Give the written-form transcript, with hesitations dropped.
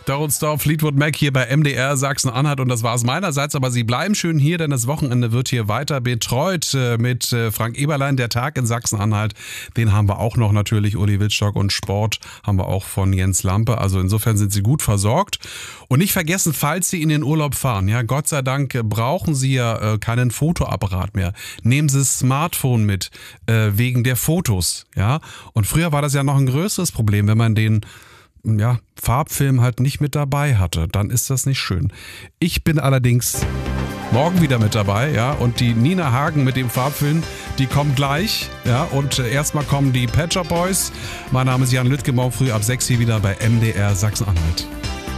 Don't Stop, Fleetwood Mac hier bei MDR Sachsen-Anhalt und das war's meinerseits, aber Sie bleiben schön hier, denn das Wochenende wird hier weiter betreut mit Frank Eberlein, der Tag in Sachsen-Anhalt, den haben wir auch noch natürlich, Uli Wittstock und Sport haben wir auch von Jens Lampe, also insofern sind Sie gut versorgt und nicht vergessen, falls Sie in den Urlaub fahren, ja Gott sei Dank brauchen Sie ja keinen Fotoapparat mehr, nehmen Sie das Smartphone mit, wegen der Fotos, ja, und früher war das ja noch ein größeres Problem, wenn man den Farbfilm halt nicht mit dabei hatte, dann ist das nicht schön. Ich bin allerdings morgen wieder mit dabei, ja, und die Nina Hagen mit dem Farbfilm, die kommt gleich, ja, und erstmal kommen die Pet Shop Boys. Mein Name ist Jan Lüttke, morgen früh ab 6 hier wieder bei MDR Sachsen-Anhalt.